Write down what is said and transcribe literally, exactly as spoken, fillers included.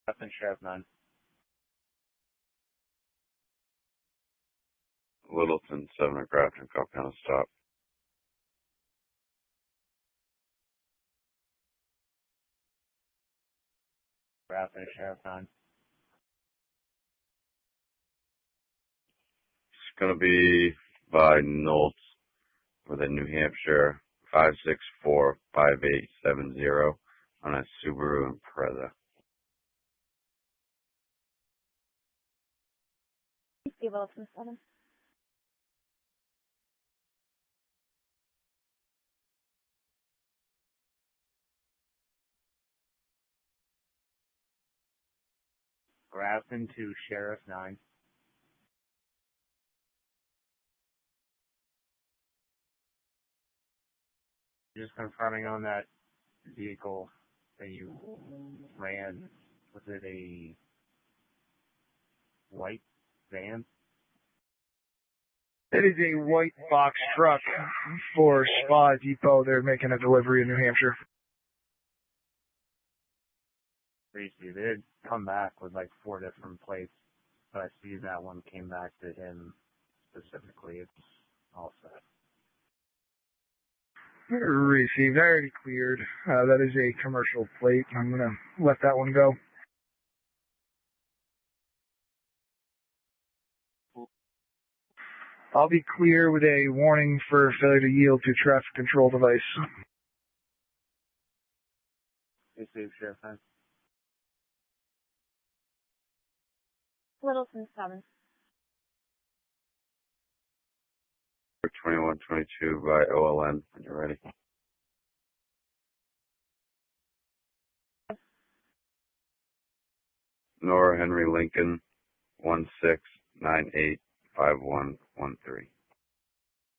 Nothing, Sheriff nine. Littleton, seven at Grafton, Coptown stop. Grafton, Sheriff nine. It's going to be by Nolts with a New Hampshire five six four five eight seven zero on a Subaru Impreza. Steve Wilson, seven. Grafton to Sheriff nine. Just confirming on that vehicle that you ran. Was it a white van? It is a white box truck for Spa Depot. They're making a delivery in New Hampshire. They did come back with like four different plates, but I see that one came back to him specifically. It's all set. Received. I already cleared. Uh, that is a commercial plate. I'm going to let that one go. I'll be clear with a warning for failure to yield to traffic control device. Hey, Steve, Sheriff nine. Littleton, seven. twenty-one twenty-two by O L N when you're ready. Nora Henry Lincoln, one six nine eight five one one three.